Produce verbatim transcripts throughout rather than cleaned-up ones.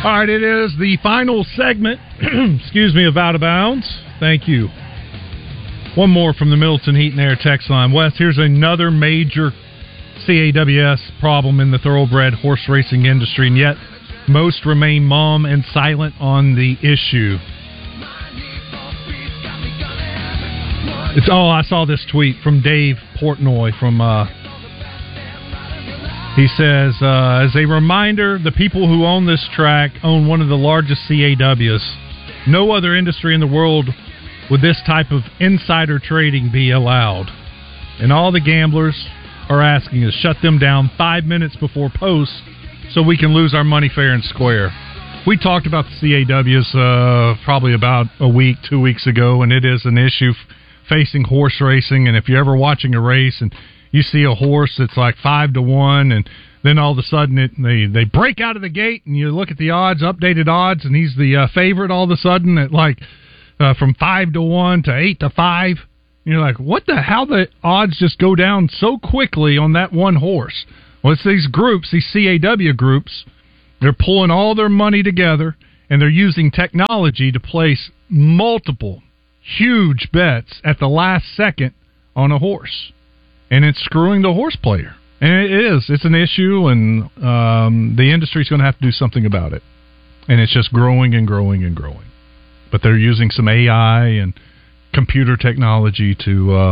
right, it is the final segment, excuse me, of Out of Bounds. Thank you. One more from the Middleton Heat and Air text line. Wes, here's another major C A W S problem in the thoroughbred horse racing industry, and yet most remain mum and silent on the issue. It's oh, I saw this tweet from Dave Portnoy from. Uh, he says, uh, as a reminder, the people who own this track own one of the largest C A Ws. No other industry in the world would this type of insider trading be allowed. And all the gamblers are asking us shut them down five minutes before post so we can lose our money fair and square. We talked about the C A Ws uh, probably about a week, two weeks ago, and it is an issue f- facing horse racing. And if you're ever watching a race and you see a horse that's like five to one, and then all of a sudden it, they, they break out of the gate, and you look at the odds, updated odds, and he's the uh, favorite all of a sudden at like uh, from five to one to eight to five. You're like, what the hell? The odds just go down so quickly on that one horse. Well, it's these groups, these C A W groups. They're pulling all their money together, and they're using technology to place multiple huge bets at the last second on a horse. And it's screwing the horse player. And it is. It's an issue, and um, the industry's going to have to do something about it. And it's just growing and growing and growing. But they're using some A I and computer technology to uh,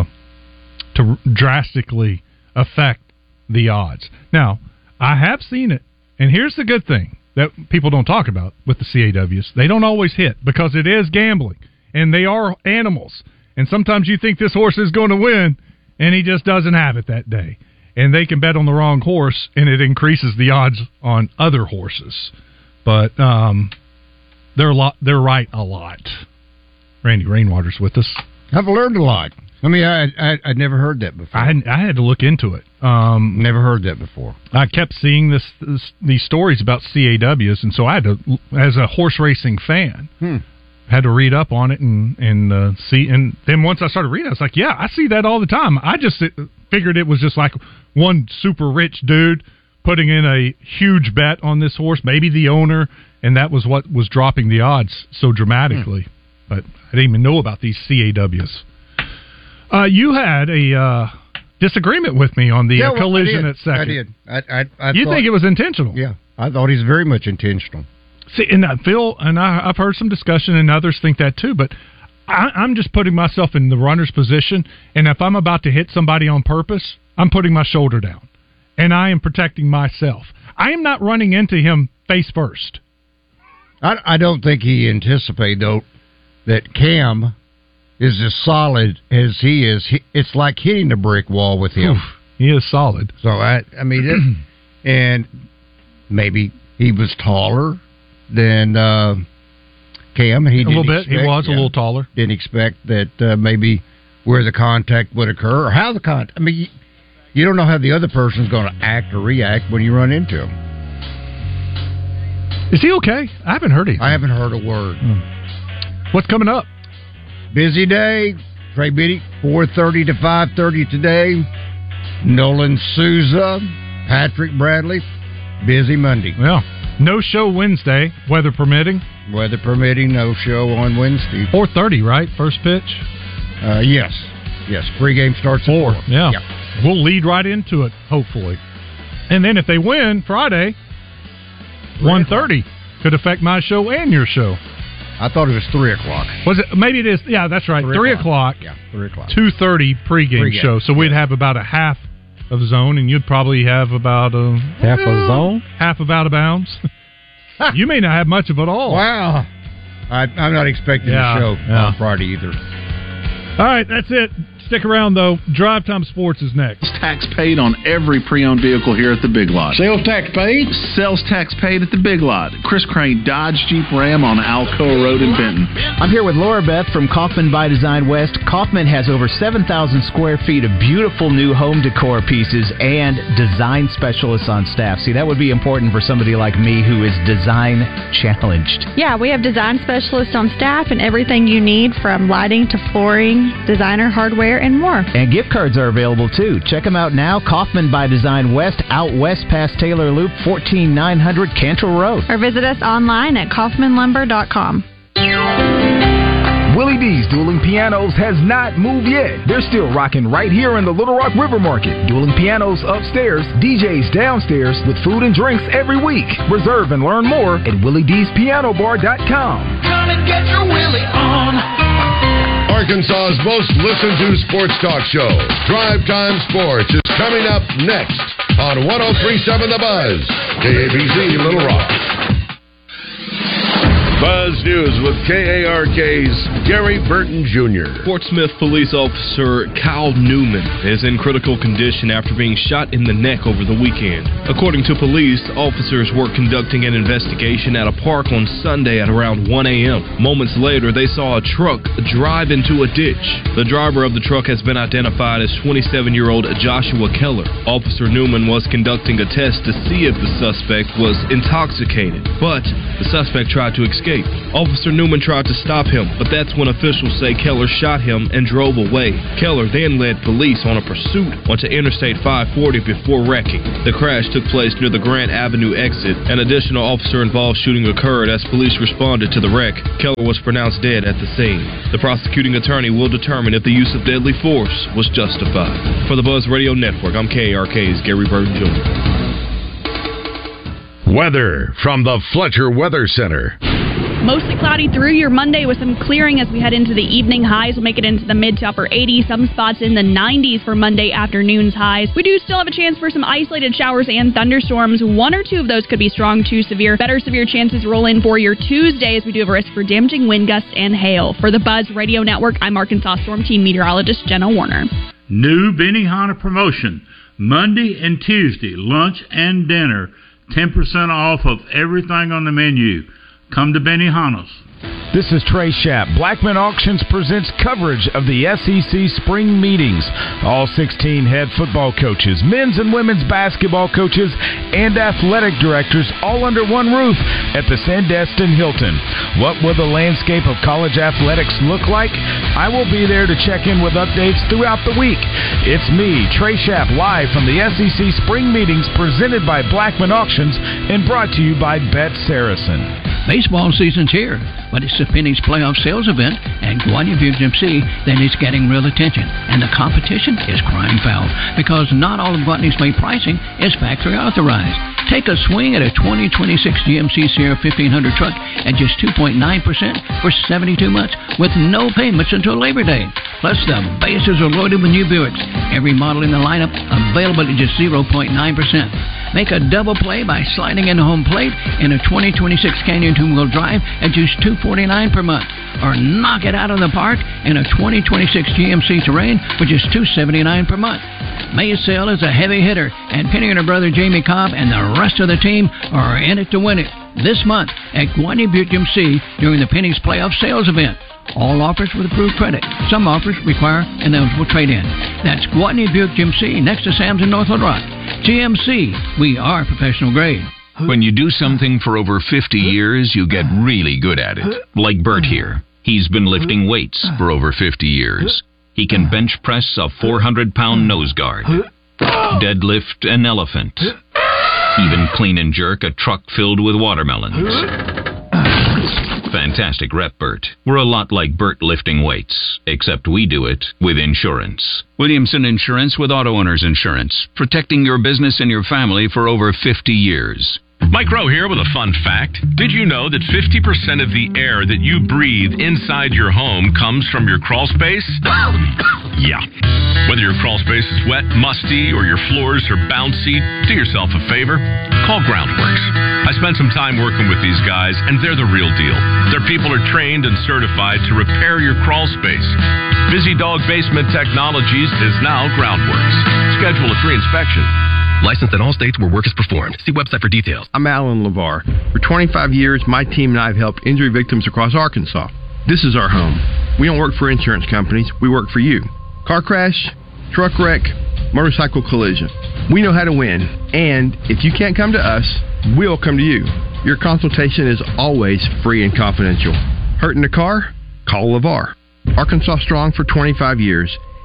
to drastically affect the odds. Now, I have seen it, and here's the good thing that people don't talk about with the C A Ws. They don't always hit because it is gambling, and they are animals. And sometimes you think this horse is going to win, and he just doesn't have it that day. And they can bet on the wrong horse, and it increases the odds on other horses. But um, they're a lot, they're right a lot. Randy Rainwater's with us. I've learned a lot. I mean, I, I I'd never heard that before. I I had to look into it. Um, never heard that before. I kept seeing this, this these stories about C A Ws, and so I had to, as a horse racing fan, hmm. had to read up on it and and uh, see. And then once I started reading, I was like, yeah, I see that all the time. I just figured it was just like one super rich dude putting in a huge bet on this horse, maybe the owner, and that was what was dropping the odds so dramatically. Hmm. But I didn't even know about these C A Ws. Uh, you had a uh, disagreement with me on the yeah, uh, collision well, at second. I did. I, I, I you thought, think it was intentional? Yeah, I thought he's very much intentional. See, and uh, Phil and I, I've heard some discussion, and others think that too. But I, I'm just putting myself in the runner's position, and if I'm about to hit somebody on purpose, I'm putting my shoulder down, and I am protecting myself. I am not running into him face first. I, I don't think he anticipated though that Cam is as solid as he is. He, it's like hitting a brick wall with him. Oof, he is solid. So I, I mean, it, and maybe he was taller than uh, Cam. He a little bit. Expect, he was yeah, a little taller. Didn't expect that uh, maybe where the contact would occur or how the contact. I mean, you, you don't know how the other person's going to act or react when you run into him. Is he okay? I haven't heard anything. I haven't heard a word. Hmm. What's coming up? Busy day. Trey Biddy, four thirty to five thirty today. Nolan Souza, Patrick Bradley. Busy Monday. Yeah. No show Wednesday, weather permitting. Weather permitting, no show on Wednesday. four thirty, right? First pitch? Uh, yes. Yes. Pregame starts at four. Yeah. yeah. We'll lead right into it, hopefully. And then if they win Friday, one thirty could affect my show and your show. I thought it was three o'clock. Was it? Maybe it is. Yeah, that's right. Three, three o'clock. o'clock. Yeah, three o'clock. Two thirty pregame, pregame show. So we'd have about a half of zone, and you'd probably have about a half a zone, half of out of bounds. You may not have much of it all. Wow. I, I'm not expecting yeah, a show yeah. on Friday either. All right, that's it. Stick around, though. Drive Time Sports is next. Tax paid on every pre-owned vehicle here at the Big Lot. Sales tax paid? Sales tax paid at the Big Lot. Chris Crane Dodge Jeep Ram on Alcoa Road in Benton. I'm here with Laura Beth from Kaufman by Design West. Kaufman has over seven thousand square feet of beautiful new home decor pieces and design specialists on staff. See, that would be important for somebody like me who is design challenged. Yeah, we have design specialists on staff and everything you need from lighting to flooring, designer hardware, footwear, and more. And gift cards are available too. Check them out now. Kaufman by Design West, out west past Taylor Loop, fourteen nine hundred Cantrell Road. Or visit us online at kaufman lumber dot com. Willie D's Dueling Pianos has not moved yet. They're still rocking right here in the Little Rock River Market. Dueling Pianos upstairs, D Js downstairs with food and drinks every week. Reserve and learn more at willie d's piano bar dot com. Come and get your Willie on. Arkansas's most listened to sports talk show, Drive Time Sports, is coming up next on one oh three point seven The Buzz, K A B C Little Rock. Buzz News with K A R K's Gary Burton Junior Fort Smith police officer Kyle Newman is in critical condition after being shot in the neck over the weekend. According to police, officers were conducting an investigation at a park on Sunday at around one a.m. Moments later, they saw a truck drive into a ditch. The driver of the truck has been identified as twenty-seven-year-old Joshua Keller. Officer Newman was conducting a test to see if the suspect was intoxicated, but the suspect tried to escape. Officer Newman tried to stop him, but that's when officials say Keller shot him and drove away. Keller then led police on a pursuit onto Interstate five forty before wrecking. The crash took place near the Grant Avenue exit. An additional officer-involved shooting occurred as police responded to the wreck. Keller was pronounced dead at the scene. The prosecuting attorney will determine if the use of deadly force was justified. For the Buzz Radio Network, I'm K A R K's Gary Burton Junior Weather from the Fletcher Weather Center. Mostly cloudy through your Monday with some clearing as we head into the evening. Highs will make it into the mid to upper eighties. Some spots in the nineties for Monday afternoon's highs. We do still have a chance for some isolated showers and thunderstorms. One or two of those could be strong to severe. Better severe chances roll in for your Tuesday as we do have a risk for damaging wind gusts and hail. For the Buzz Radio Network, I'm Arkansas Storm Team meteorologist Jenna Warner. New Benihana promotion. Monday and Tuesday, lunch and dinner. ten percent off of everything on the menu. Come to Benihana's. This is Trey Schapp. Blackman Auctions presents coverage of the S E C spring meetings. All sixteen head football coaches, men's and women's basketball coaches, and athletic directors all under one roof at the Sandestin Hilton. What will the landscape of college athletics look like? I will be there to check in with updates throughout the week. It's me, Trey Schapp, live from the S E C spring meetings presented by Blackman Auctions and brought to you by Bet Saracen. Baseball season's here, but it's the Penny's playoff sales event at Guanya View Gym C that is getting real attention, and the competition is crying foul because not all of Guanya's May pricing is factory authorized. Take a swing at a twenty twenty-six G M C Sierra fifteen hundred truck at just two point nine percent for seventy-two months with no payments until Labor Day. Plus, the bases are loaded with new Buicks. Every model in the lineup available at just zero point nine percent. Make a double play by sliding into home plate in a twenty twenty-six Canyon two-wheel drive at just two hundred forty-nine dollars per month. Or knock it out of the park in a twenty twenty-six G M C Terrain for just two hundred seventy-nine dollars per month. May's sale is a heavy hitter, and Penny and her brother Jamie Cobb and the rest of the team are in it to win it this month at Guanya Buick G M C during the Penny's playoff sales event. All offers with approved credit. Some offers require an eligible trade-in. That's Guanya Buick G M C next to Sam's in North Little Rock. G M C, we are professional grade. When you do something for over fifty years, you get really good at it. Like Bert here. He's been lifting weights for over fifty years. He can bench press a four hundred pound nose guard, deadlift an elephant, even clean and jerk a truck filled with watermelons. Fantastic rep, Bert. We're a lot like Bert lifting weights, except we do it with insurance. Williamson Insurance with Auto Owners Insurance, protecting your business and your family for over fifty years. Mike Rowe here with a fun fact. Did you know that fifty percent of the air that you breathe inside your home comes from your crawl space? Yeah. Whether your crawl space is wet, musty, or your floors are bouncy, do yourself a favor. Call Groundworks. I spent some time working with these guys, and they're the real deal. Their people are trained and certified to repair your crawl space. Busy Dog Basement Technologies is now Groundworks. Schedule a free inspection. Licensed in all states where work is performed. See website for details. I'm Alan LeVar. For twenty-five years, my team and I have helped injury victims across Arkansas. This is our home. We don't work for insurance companies. We work for you. Car crash, truck wreck, motorcycle collision. We know how to win. And if you can't come to us, we'll come to you. Your consultation is always free and confidential. Hurt in the car? Call LeVar. Arkansas Strong for twenty-five years.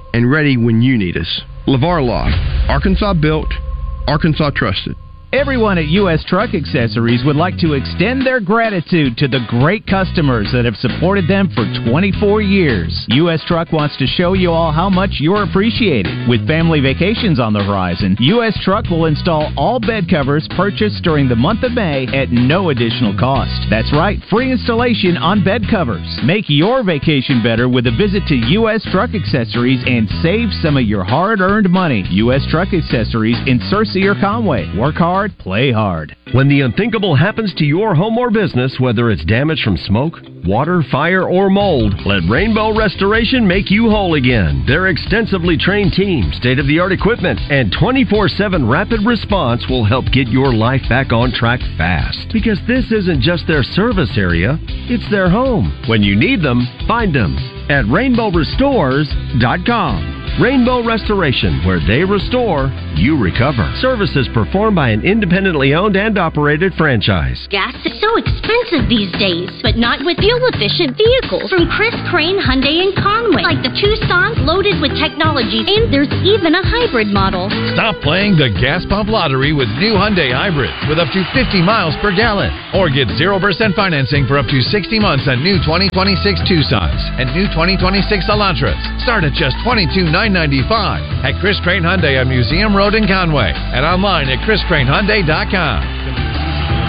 and ready when you need us. LeVar Law, Arkansas built, Arkansas trusted. Everyone at U S Truck Accessories would like to extend their gratitude to the great customers that have supported them for twenty-four years. U S Truck wants to show you all how much you're appreciated. With family vacations on the horizon, U S Truck will install all bed covers purchased during the month of May at no additional cost. That's right, free installation on bed covers. Make your vacation better with a visit to U S Truck Accessories and save some of your hard-earned money. U S Truck Accessories in Searcy or Conway. Work hard, play hard. When the unthinkable happens to your home or business, whether it's damage from smoke, water, fire, or mold, let Rainbow Restoration make you whole again. Their extensively trained team, state-of-the-art equipment, and twenty-four seven rapid response will help get your life back on track fast. Because this isn't just their service area, it's their home. When you need them, find them at rainbow restores dot com. Rainbow Restoration, where they restore, you recover. Services performed by an independently owned and operated franchise. Gas is so expensive these days, but not with fuel-efficient vehicles from Chris Crane Hyundai in Conway, like the Tucson's loaded with technology, and there's even a hybrid model. Stop playing the gas pump lottery with new Hyundai hybrids with up to fifty miles per gallon, or get zero percent financing for up to sixty months on new twenty twenty-six Tucsons and new twenty twenty-six Elantras. Start at just twenty-two thousand nine hundred ninety-five dollars at Chris Crane Hyundai on Museum Road in Conway and online at chris crane hyundai dot com.